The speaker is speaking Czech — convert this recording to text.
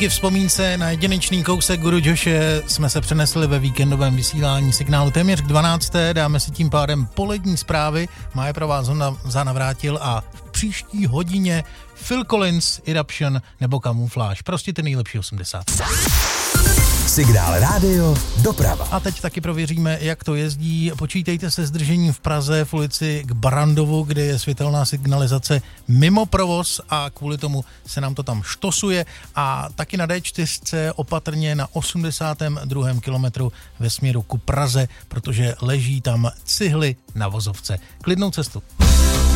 Díky vzpomínce na jedinečný kousek Guru Joshe jsme se přenesli ve víkendovém vysílání signálu téměř k 12. Dáme si tím pádem polední zprávy. Má je pro vás Honza Navrátil a v příští hodině Phil Collins, Eruption nebo Camouflage. Prostě ty nejlepší 80. Signál rádio doprava. A teď taky prověříme, jak to jezdí. Počítejte se zdržením v Praze v ulici k Barandovu, kde je světelná signalizace mimo provoz a kvůli tomu se nám to tam štosuje. A taky na D4 opatrně na 82. kilometru ve směru ku Praze, protože leží tam cihly na vozovce. Klidnou cestu.